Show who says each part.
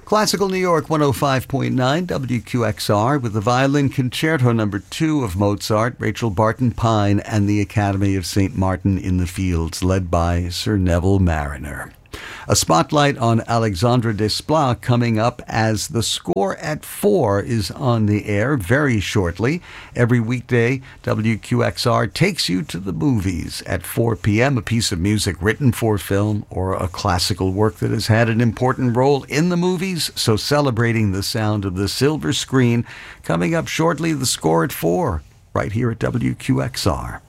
Speaker 1: Classical New York 105.9 WQXR with the Violin Concerto No. 2 of Mozart, Rachel Barton Pine, and the Academy of St. Martin in the Fields, led by Sir Neville Marriner. A spotlight on Alexandre Desplat coming up as The Score at 4 is on the air very shortly. Every weekday, WQXR takes you to the movies at 4 p.m. A piece of music written for film or a classical work that has had an important role in the movies. So celebrating the sound of the silver screen. Coming up shortly, The Score at 4, right here at WQXR.